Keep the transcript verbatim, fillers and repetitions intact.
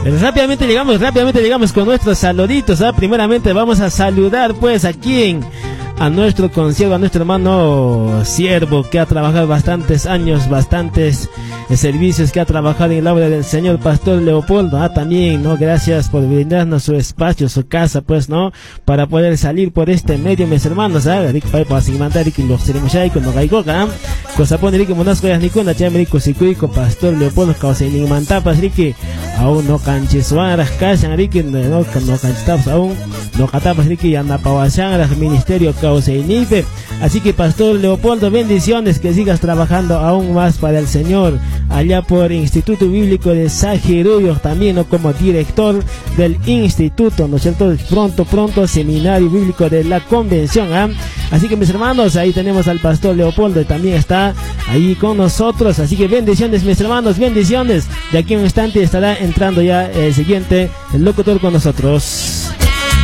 Rápidamente llegamos, rápidamente llegamos con nuestros saluditos, ¿ah? Primeramente vamos a saludar pues aquí en, a nuestro consiervo, a nuestro hermano siervo que ha trabajado bastantes años, bastantes eh, servicios, que ha trabajado en la obra del Señor, Pastor Leopoldo, ah, también, ¿no? Gracias por brindarnos su espacio, su casa, pues, ¿no? Para poder salir por este medio, mis hermanos, ¿ah? Rick Pai para seguir Rick los ceremoniales con no gaigoca, cosa pone Rick Monasco y Nicona, Chamerico Sicuico, Pastor Leopoldo, causa en Mantapas, Ricky, aún no canchisuaras, callan, Ricky, no, no canchitapas aún, no catapas, Ricky, anda pawashan, ministerio causa en Ife. Así que Pastor Leopoldo, bendiciones, que sigas trabajando aún más para el Señor, allá por Instituto Bíblico de Sajirullo, también, ¿no? Como director del instituto, ¿no es cierto? Pronto, pronto, seminario bíblico de la convención, ¿eh? Así que mis hermanos, ahí tenemos al Pastor Leopoldo, también está ahí con nosotros, así que bendiciones, mis hermanos, bendiciones. De aquí en un instante estará entrando ya el siguiente, el locutor con nosotros.